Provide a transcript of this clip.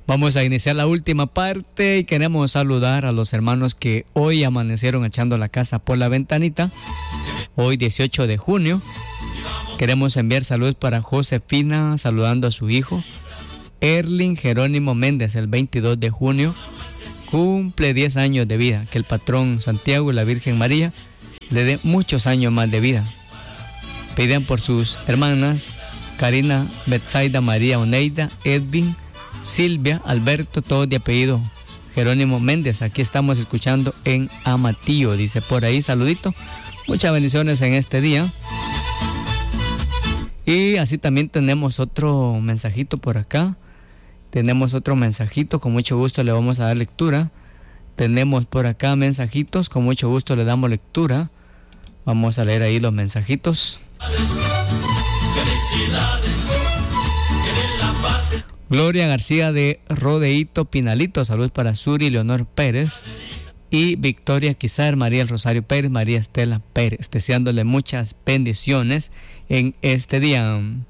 Vamos a iniciar la última parte y queremos saludar a los hermanos que hoy amanecieron echando la casa por la ventanita. Hoy 18 de junio. Queremos enviar saludos para Josefina, saludando a su hijo. Erling Jerónimo Méndez, el 22 de junio. Cumple 10 años de vida. Que el patrón Santiago y la Virgen María le dé muchos años más de vida. Piden por sus hermanas Karina, Betsaida, María, Oneida, Edwin, Silvia, Alberto, todos de apellido Jerónimo Méndez. Aquí estamos escuchando en Amatillo, dice por ahí, saludito. Muchas bendiciones en este día. Y así también tenemos otro mensajito por acá. Tenemos otro mensajito, con mucho gusto le vamos a dar lectura. Tenemos por acá mensajitos, con mucho gusto le damos lectura. Vamos a leer ahí los mensajitos. Gloria García de Rodeíto Pinalito, saludos para Suri Leonor Pérez y Victoria Quizar, María el Rosario Pérez, María Estela Pérez, deseándole muchas bendiciones en este día.